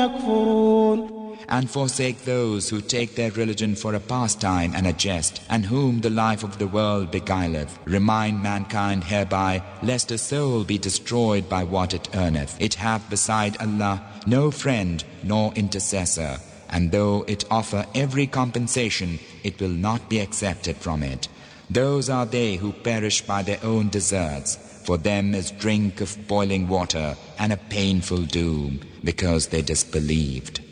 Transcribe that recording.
يكفرون. And forsake those who take their religion for a pastime and a jest, and whom the life of the world beguileth. Remind mankind hereby, lest a soul be destroyed by what it earneth. It hath beside Allah no friend nor intercessor, and though it offer every compensation, it will not be accepted from it. Those are they who perish by their own deserts. For them is drink of boiling water and a painful doom, because they disbelieved.